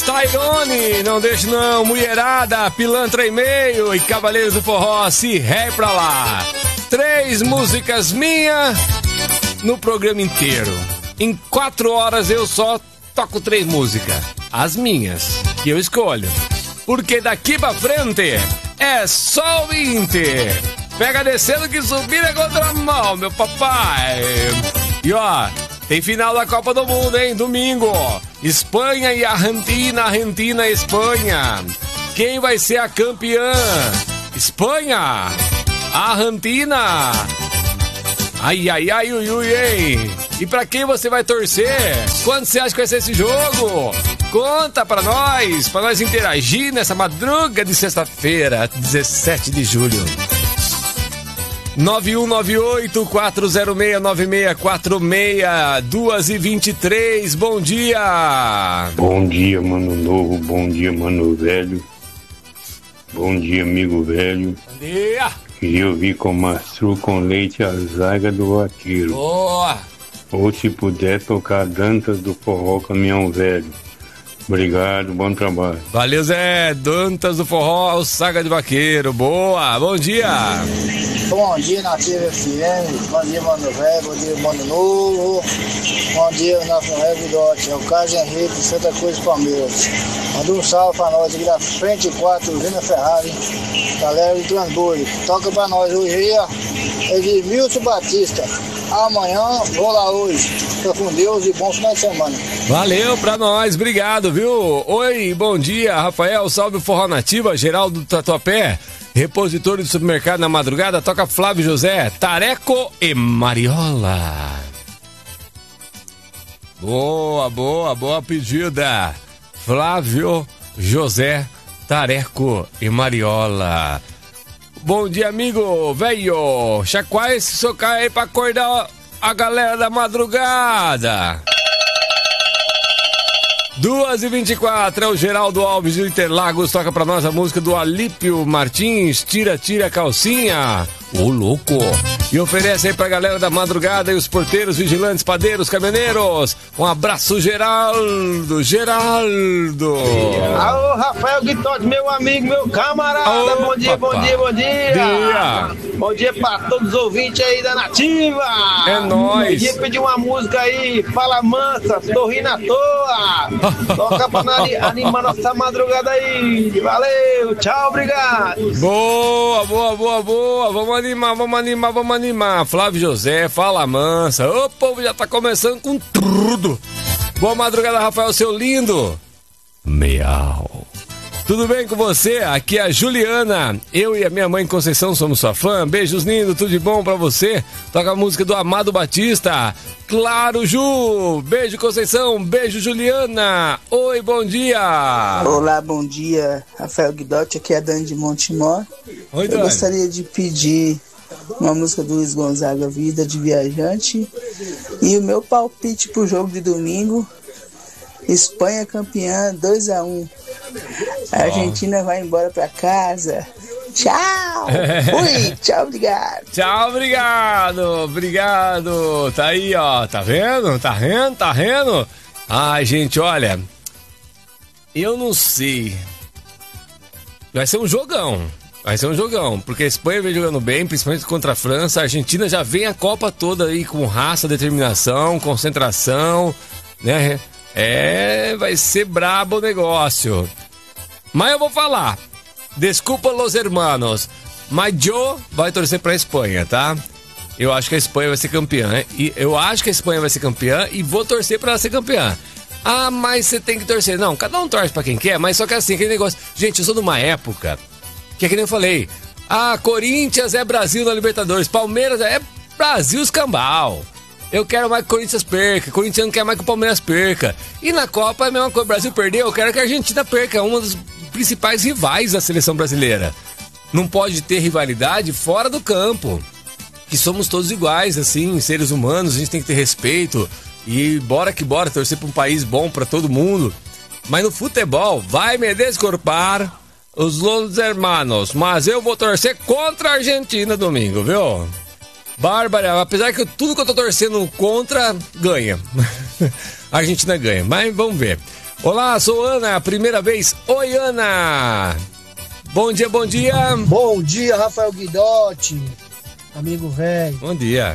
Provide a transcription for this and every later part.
Tairone, não deixe não, mulherada, pilantra e meio e Cavaleiros do Forró, se ré pra lá. 3 músicas minhas no programa inteiro. Em 4 horas eu só toco 3 músicas, as minhas, que eu escolho. Porque daqui pra frente é só o Inter. Pega descendo que subir é contramão, meu papai. E ó, tem final da Copa do Mundo, hein? Domingo. Espanha e Argentina, Argentina e Espanha. Quem vai ser a campeã? Espanha. Argentina. Ai, ai, ai, ui, ui, hein? E pra quem você vai torcer? Quando você acha que vai ser esse jogo? Conta pra nós interagir nessa madruga de sexta-feira, 17 de julho. 9198-406-9646, 2h23, bom dia! Bom dia, mano novo, bom dia, mano velho. Bom dia, amigo velho. Bom dia! Queria ouvir com maçã com leite a zaga do vaqueiro. Boa! Ou se puder tocar Dantas do Forró Caminhão Velho. Obrigado, bom trabalho. Valeu, Zé. Dantas do Forró, o Saga de Vaqueiro. Boa, bom dia. Bom dia, Nativa FM. Bom dia, Mano Velho. Bom dia, Mano Novo. Bom dia, nosso Revidote. É o Carlos Henrique, Santa Cruz, Palmeiras. Manda um salve pra nós aqui da Frente 4, Vina Ferrari. Galera de Transbordo. Toca pra nós hoje aí, ó. Edmilson Batista. Amanhã, vou lá hoje. Fica com Deus e bom final de semana. Valeu pra nós, obrigado, viu? Oi, bom dia, Rafael, salve o Forró Nativa, Geraldo do Tatuapé, repositor do supermercado na madrugada, toca Flávio José, Tareco e Mariola. Boa, boa, boa pedida. Flávio José, Tareco e Mariola. Bom dia, amigo, velho. Chacoalha esse socar aí pra acordar a galera da madrugada. 2h24, é o Geraldo Alves de Interlagos, toca pra nós a música do Alípio Martins, Tira, Tira a Calcinha. Ô, louco! E oferece aí pra galera da madrugada e os porteiros, vigilantes, padeiros, caminhoneiros. Um abraço, Geraldo! Geraldo! Alô, Rafael Guitotti, meu amigo, meu camarada. Ô, bom dia, papá. Bom dia, bom dia! Bom dia pra todos os ouvintes aí da Nativa! É nóis! Queria pedir uma música aí, Fala Mansa, tô rindo à toa! Toca pra animar nossa madrugada aí! Valeu, tchau, obrigado! Boa, boa, boa, boa! Vamos animar, vamos animar, vamos animar. Flávio José, Fala Mansa. O povo já tá começando com tudo. Boa madrugada, Rafael, seu lindo. Miau. Tudo bem com você? Aqui é a Juliana. Eu e a minha mãe Conceição somos sua fã. Beijos lindos, tudo de bom pra você. Toca a música do Amado Batista. Claro, Ju. Beijo, Conceição. Beijo, Juliana. Oi, bom dia. Olá, bom dia. Rafael Guidotti, aqui é a Dani de Montemor. Oi, Dani. Eu gostaria de pedir uma música do Luiz Gonzaga, Vida de Viajante. E o meu palpite pro jogo de domingo: Espanha campeã, 2-1. A Argentina vai embora pra casa. Tchau! Ui, tchau, obrigado. Tchau, obrigado. Obrigado. Tá aí, ó. Tá vendo? Tá vendo? Tá vendo? Ai, gente, olha. Eu não sei. Vai ser um jogão. Vai ser um jogão. Porque a Espanha vem jogando bem, principalmente contra a França. A Argentina já vem a Copa toda aí com raça, determinação, concentração, né? Vai ser brabo o negócio. Mas eu vou falar. Desculpa los hermanos, mas Joe vai torcer pra Espanha, tá? Eu acho que a Espanha vai ser campeã, né? E eu acho que a Espanha vai ser campeã e vou torcer pra ela ser campeã. Ah, mas você tem que torcer. Não, cada um torce pra quem quer, mas só que assim, aquele negócio... Gente, eu sou de uma época que é que nem eu falei. Ah, Corinthians é Brasil na Libertadores, Palmeiras é Brasil escambau. Eu quero mais que o Corinthians perca, o Corinthians não quer mais que o Palmeiras perca. E na Copa é a mesma coisa, o Brasil perdeu, eu quero que a Argentina perca, é uma dos principais rivais da seleção brasileira. Não pode ter rivalidade fora do campo, que somos todos iguais, assim, seres humanos, a gente tem que ter respeito. E bora que bora, torcer pra um país bom pra todo mundo. Mas no futebol, vai me desculpar os los hermanos, mas eu vou torcer contra a Argentina domingo, viu? Bárbara, apesar que tudo que eu tô torcendo contra, ganha. A Argentina ganha, mas vamos ver. Olá, sou Ana, primeira vez. Oi, Ana. Bom dia, bom dia. Bom dia, Rafael Guidotti, amigo velho. Bom dia.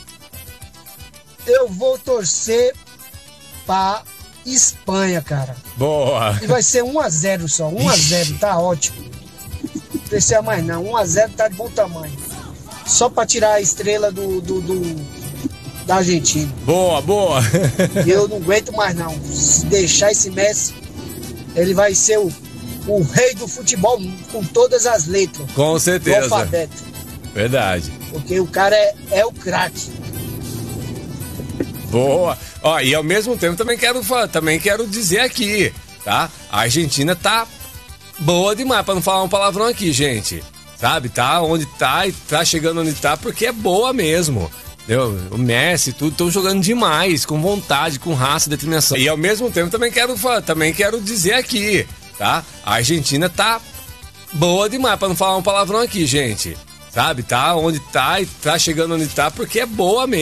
Eu vou torcer pra Espanha, cara. Boa. E vai ser 1-0 só, 1-0, tá ótimo. Não precisa mais não, 1-0 tá de bom tamanho. Só pra tirar a estrela da Argentina. Boa, boa. E eu não aguento mais não. Se deixar esse Messi, ele vai ser o rei do futebol com todas as letras. Com certeza. Do alfabeto. Verdade. Porque o cara é o craque. Boa. Ó, e ao mesmo tempo também quero dizer aqui, tá? A Argentina tá boa demais, pra não falar um palavrão aqui, gente. Sabe? Tá onde tá e tá chegando onde tá porque é boa mesmo. Entendeu? O Messi, tudo, estão jogando demais, com vontade, com raça, determinação. E ao mesmo tempo também quero dizer aqui, tá? A Argentina tá boa demais, pra não falar um palavrão aqui, gente. Sabe? Tá onde tá e tá chegando onde tá porque é boa mesmo.